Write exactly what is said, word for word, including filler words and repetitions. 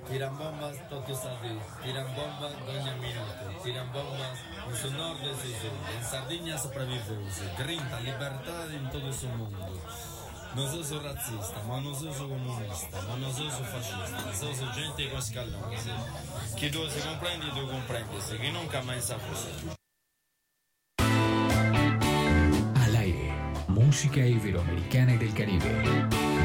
Tiran bombas, Tokio Sardi. Tiran bombas, Doña Minuto. Tiran bombas, no su norte e sul. En Sardegna sopravvivose. Grinta, liberdade in todo su mundo. Non sono razzista, ma non sono comunista, ma non sono fascista, sono gente con scalone. Chi tu si comprende, tu comprendi, chi nunca mai sa cosa. Al aire, música iberoamericana y del Caribe.